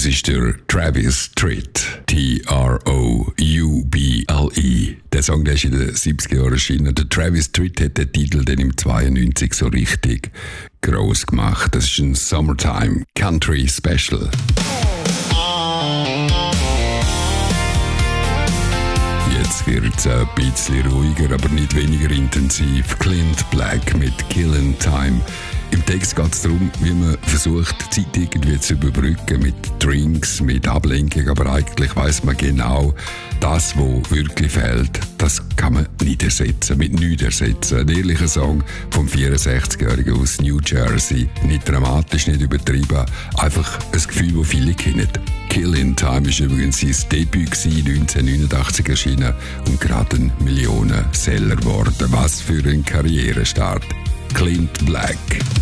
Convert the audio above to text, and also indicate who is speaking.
Speaker 1: ist der Travis Tritt. T-R-O-U-B-L-E. Der Song, der ist in den 70er Jahren erschienen. Der Travis Tritt hat den Titel dann im 92 so richtig gross gemacht. Das ist ein Summertime Country Special. Jetzt wird es ein bisschen ruhiger, aber nicht weniger intensiv. Clint Black mit Killin' Time. Im Text geht es darum, wie man versucht, die Zeit irgendwie zu überbrücken mit Drinks, mit Ablenkung, aber eigentlich weiss man genau, das, was wirklich fehlt, das kann man nicht ersetzen, mit nichts ersetzen. Ein ehrlicher Song vom 64-Jährigen aus New Jersey. Nicht dramatisch, nicht übertrieben, einfach ein Gefühl, das viele kennen. Killin' Time war übrigens sein Debüt 1989 erschienen und gerade ein Millionenseller geworden. Was für ein Karrierestart. Clint Black.